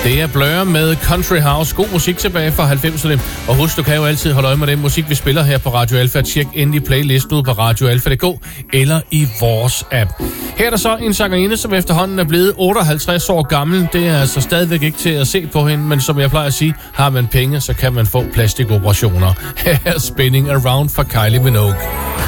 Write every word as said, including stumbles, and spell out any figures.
Det er Blur med Country House. God musik tilbage fra halvfemserne. Og husk, du kan jo altid holde øje med den musik, vi spiller her på Radio Alfa. Tjek endelig playlisten ud på radio alfa punktum d k eller i vores app. Her er der så en sangerinde, som efterhånden er blevet otteoghalvtreds år gammel. Det er altså stadigvæk ikke til at se på hende, men som jeg plejer at sige, har man penge, så kan man få plastikoperationer. Her er Spinning Around fra Kylie Minogue.